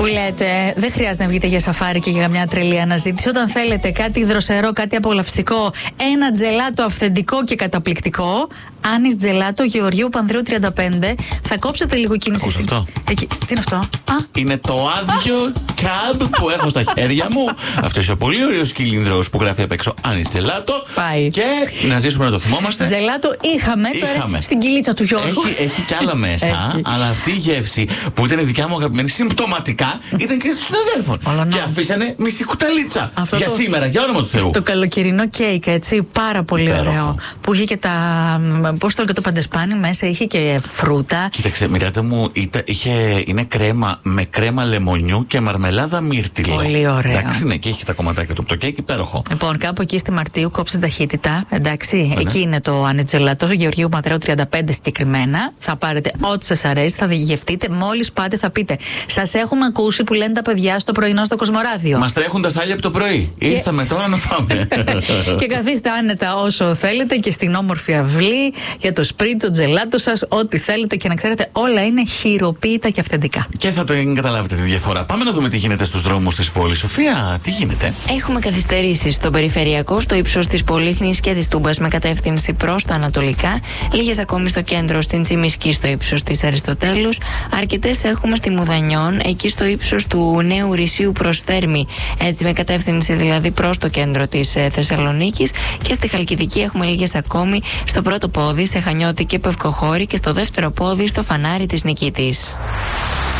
Που λέτε, δεν χρειάζεται να βγείτε για σαφάρι και για μια τρελή αναζήτηση. Όταν θέλετε κάτι δροσερό, κάτι απολαυστικό, ένα τζελάτο αυθεντικό και καταπληκτικό, Άνης Τζελάτο, Γεωργίου Πανδρέου 35. Θα κόψετε λίγο κίνηση. Αυτό. Τι είναι αυτό? Είναι το άδειο καμπ που έχω στα χέρια μου. Αυτό είναι ο πολύ ωραίο κυλίνδρος που γράφει απ' έξω Άνης Τζελάτο. Πάει. Και να ζήσουμε να το θυμόμαστε. Τζελάτο είχαμε. Τώρα στην κυλίτσα του Γιώργου. Έχει κι άλλα μέσα. Αλλά αυτή η γεύση που ήταν η δικιά μου αγαπημένη συμπτωματικά ήταν και των συναδέλφων. Και αφήσανε μισή κουταλίτσα. Για σήμερα, για όνομα του Θεού. Το καλοκαιρινό κέικ, έτσι. Πάρα πολύ ωραίο. Που είχε και τα. Πώς το λέγεται το παντεσπάνι μέσα, είχε και φρούτα. Κοίταξε, Μιράτα μου, είναι κρέμα με κρέμα λεμονιού και μαρμελάδα μύρτιλο. Πολύ ωραία. Εντάξει, ναι, και έχει τα κομματάκια του. Το κέικ υπέροχο. Λοιπόν, κάπου εκεί στη Μαρτίου κόψε ταχύτητα. Εντάξει, εκεί είναι το Άνης Τζελάτο, Γεωργίου Πατρέου 35 συγκεκριμένα. Θα πάρετε ό,τι σας αρέσει, θα γευτείτε. Μόλις πάτε, θα πείτε. Σας έχουμε ακούσει που λένε τα παιδιά στο πρωινό στο Κοσμοράδιο. Μας τρέχουν τα σάλια από το πρωί. Ήρθαμε τώρα να φάμε. Και καθίστε άνετα όσο θέλετε και στην όμορφη αυλή για το σπρίτ, το τζελάτο σας, ό,τι θέλετε και να ξέρετε όλα είναι χειροποίητα και αυθεντικά. Και θα το καταλάβετε τη διαφορά. Πάμε να δούμε τι γίνεται στους δρόμους της πόλης. Σοφία, τι γίνεται? Έχουμε καθυστερήσεις στο περιφερειακό, στο ύψος της Πολύχνης και της Τούμπας με κατεύθυνση προς τα ανατολικά. Λίγες ακόμη στο κέντρο, στην Τσιμισκή, στο ύψος της Αριστοτέλους. Αρκετές έχουμε στη Μουδανιών, εκεί στο ύψος του Νέου Ρησίου προς Θέρμη. Έτσι με κατεύθυνση δηλαδή προς το κέντρο της Θεσσαλονίκης. Και στη Χαλκιδική έχουμε λίγες ακόμη στο πρώτο πόδι, σε Χανιώτη και Πευκοχώρη, και στο δεύτερο πόδι στο Φανάρι της Νικήτης.